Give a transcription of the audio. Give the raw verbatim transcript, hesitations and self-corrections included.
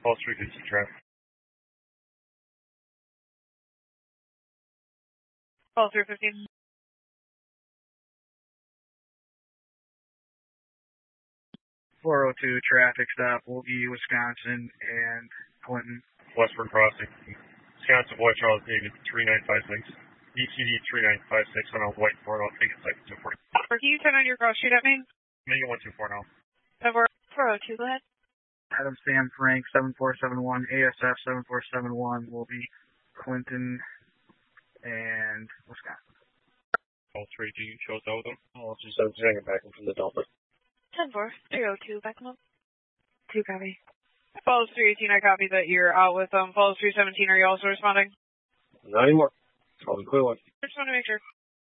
Falls three fifty traffic. Falls three fifty. four oh two traffic stop, Woolgee, Wisconsin, and Clinton. Westward Crossing. Wisconsin, Boy Charles David, three nine five six. E T D three nine five six on a white Ford. I'll take it second two forty. Can you turn on your cross street at me? Make it one two four now. Over four oh two, go ahead. Adam Sam Frank, seven four seven one, A S F seven four seven one, will be Clinton and Wisconsin. All three G shows out with them. I'll just I'm hanging back from the Delta. ten four, three oh two, back them up. Two copy. Falls three eighteen, I copy that you're out with them. Um, Falls three seventeen, are you also responding? Not anymore. I'll be clear one. Just want to make sure.